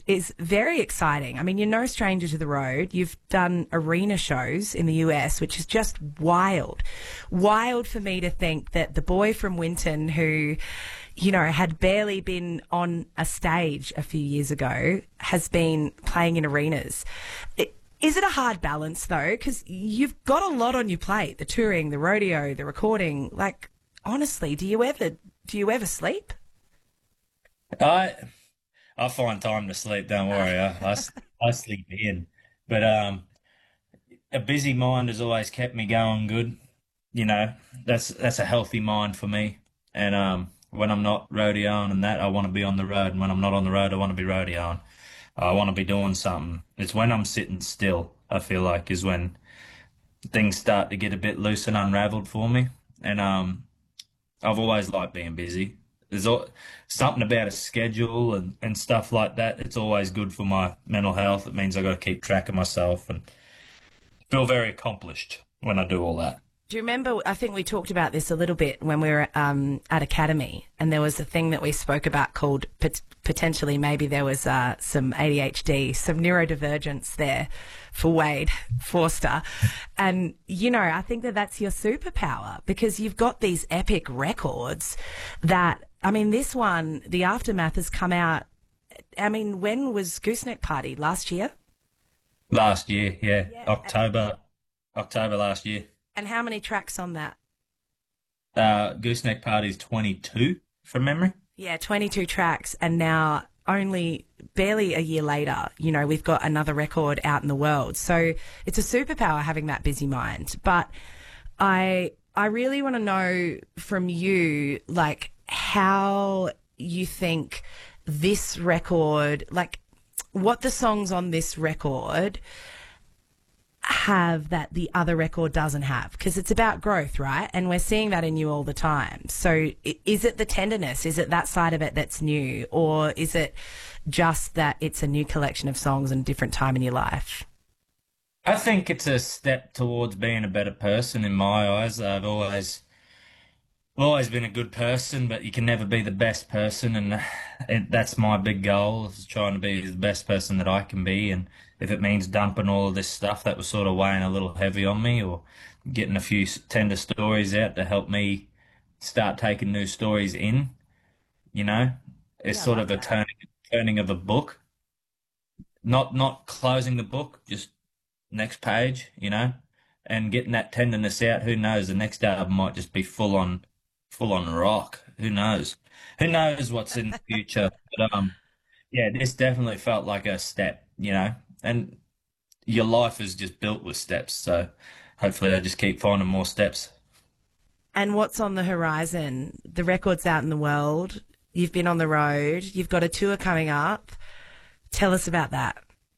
is very exciting. I mean, you're no stranger to the road. You've done arena shows in the US, which is just wild. Wild for me to think that the boy from Winton who, you know, had barely been on a stage a few years ago has been playing in arenas. Is it a hard balance, though? Because you've got a lot on your plate, the touring, the rodeo, the recording. Like, honestly, do you ever sleep? I find time to sleep. Don't worry. I sleep in, but a busy mind has always kept me going good. You know, that's a healthy mind for me. And when I'm not rodeoing and that, I want to be on the road. And when I'm not on the road, I want to be rodeoing. I want to be doing something. It's when I'm sitting still, I feel like, is when things start to get a bit loose and unraveled for me. And I've always liked being busy. Something about a schedule and stuff like that. It's always good for my mental health. It means I got to keep track of myself and feel very accomplished when I do all that. Do you remember, I think we talked about this a little bit when we were at Academy, and there was a thing that we spoke about called potentially maybe there was some ADHD, some neurodivergence there for Wade Forster. And, you know, I think that that's your superpower because you've got these epic records that, I mean, this one, The Aftermath, has come out, I mean, when was Gooseneck Party? Last year? Last year, yeah. October last year. And how many tracks on that? Gooseneck Party's 22 from memory. Yeah, 22 tracks. And now only barely a year later, you know, we've got another record out in the world. So it's a superpower having that busy mind. But I really want to know from you, like, how you think this record, like, what the songs on this record have that the other record doesn't have, because it's about growth, right? And we're seeing that in you all the time. So is it the tenderness? Is it that side of it that's new? Or is it just that it's a new collection of songs and a different time in your life? I think it's a step towards being a better person in my eyes. I've always been a good person, but you can never be the best person, and that's my big goal, is trying to be the best person that I can be. And if it means dumping all of this stuff that was sort of weighing a little heavy on me, or getting a few tender stories out to help me start taking new stories in, you know, it's Yeah, I sort love of a that. turning of a book, not closing the book, just next page, you know, and getting that tenderness out. Who knows? The next album might just be full on rock. Who knows? Who knows what's in the future? But yeah, this definitely felt like a step, you know, and your life is just built with steps. So hopefully I just keep finding more steps. And what's on the horizon? The record's out in the world. You've been on the road. You've got a tour coming up. Tell us about that.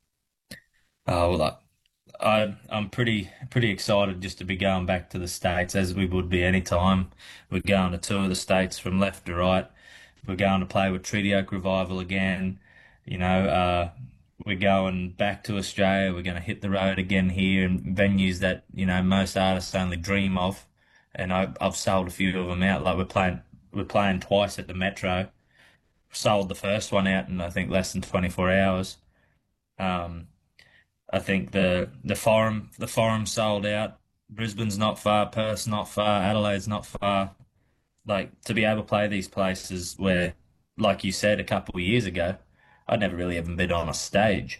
Oh, well, I'm pretty excited just to be going back to the States, as we would be any time. We're going to tour the States from left to right. We're going to play with Treaty Oak Revival again. You know, we're going back to Australia. We're going to hit the road again here in venues that, you know, most artists only dream of. And I've sold a few of them out. Like we're playing twice at the Metro. Sold the first one out in I think less than 24 hours. Um, I think the forum sold out. Brisbane's not far, Perth's not far, Adelaide's not far. Like, to be able to play these places where, like you said a couple of years ago, I'd never really even been on a stage.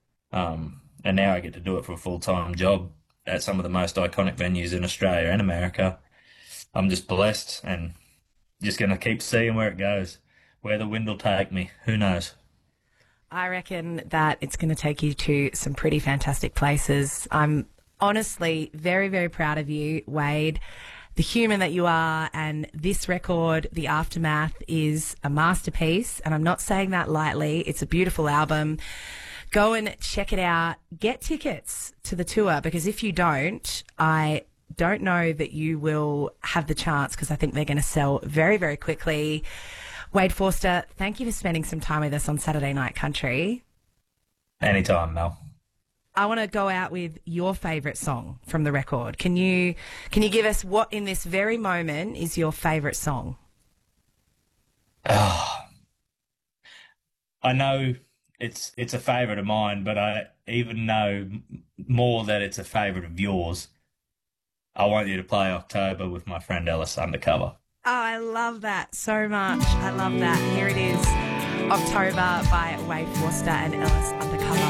And now I get to do it for a full-time job at some of the most iconic venues in Australia and America. I'm just blessed and just going to keep seeing where it goes, where the wind will take me. Who knows? I reckon that it's going to take you to some pretty fantastic places. I'm honestly very, very proud of you, Wade, the human that you are. And this record, The Aftermath, is a masterpiece. And I'm not saying that lightly. It's a beautiful album. Go and check it out. Get tickets to the tour, because if you don't, I don't know that you will have the chance, because I think they're going to sell very, very quickly. Wade Forster, thank you for spending some time with us on Saturday Night Country. Anytime, Mel. I want to go out with your favourite song from the record. Can you give us what in this very moment is your favourite song? Oh, I know it's a favourite of mine, but I even know more that it's a favourite of yours. I want you to play October with my friend Ellis Undercover. Oh, I love that so much. I love that. Here it is, October by Wade Forster and Ellis Undercover.